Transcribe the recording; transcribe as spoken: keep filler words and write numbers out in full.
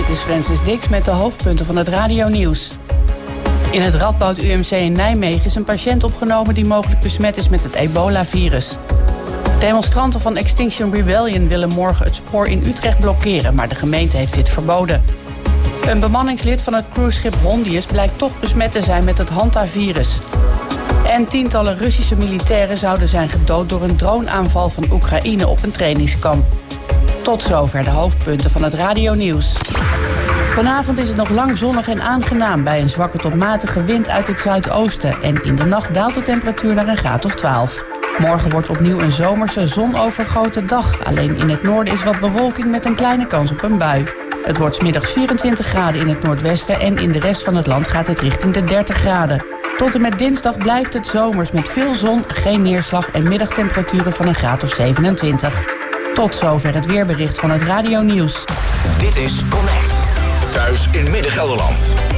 Dit is Francis Dix met de hoofdpunten van het radionieuws. In het Radboud U M C in Nijmegen is een patiënt opgenomen die mogelijk besmet is met het ebola-virus. Demonstranten van Extinction Rebellion willen morgen het spoor in Utrecht blokkeren, maar de gemeente heeft dit verboden. Een bemanningslid van het cruiseschip Hondius blijkt toch besmet te zijn met het Hanta-virus. En tientallen Russische militairen zouden zijn gedood door een droneaanval van Oekraïne op een trainingskamp. Tot zover de hoofdpunten van het radionieuws. Vanavond is het nog lang zonnig en aangenaam bij een zwakke tot matige wind uit het zuidoosten. En in de nacht daalt de temperatuur naar een graad of twaalf. Morgen wordt opnieuw een zomerse zonovergoten dag. Alleen in het noorden is wat bewolking met een kleine kans op een bui. Het wordt 's middags vierentwintig graden in het noordwesten en in de rest van het land gaat het richting de dertig graden. Tot en met dinsdag blijft het zomers met veel zon, geen neerslag en middagtemperaturen van een graad of zevenentwintig. Tot zover het weerbericht van het radionieuws. Dit is Connect. Thuis in Midden-Gelderland.